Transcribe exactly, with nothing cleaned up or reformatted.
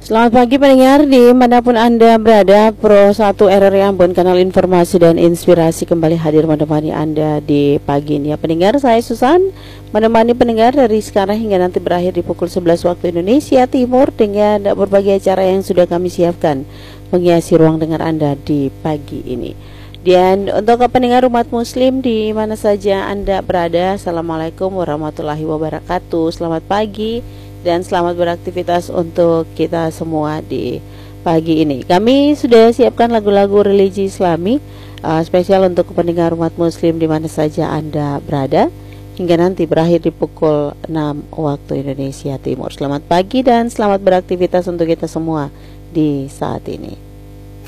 Selamat pagi pendengar dimanapun Anda berada. Pro satu R R I Ambon, kanal informasi dan inspirasi, kembali hadir menemani Anda di pagi ini ya pendengar. Saya Susan, menemani pendengar dari sekarang hingga nanti berakhir di pukul sebelas waktu Indonesia Timur dengan berbagai acara yang sudah kami siapkan menghiasi ruang dengar Anda di pagi ini. Dan untuk pendengar umat muslim di mana saja Anda berada, Assalamualaikum warahmatullahi wabarakatuh. Selamat pagi dan selamat beraktivitas untuk kita semua di pagi ini. Kami sudah siapkan lagu-lagu religi Islami uh, spesial untuk pendengar umat muslim di mana saja Anda berada hingga nanti berakhir di pukul enam waktu Indonesia Timur. Selamat pagi dan selamat beraktivitas untuk kita semua di saat ini.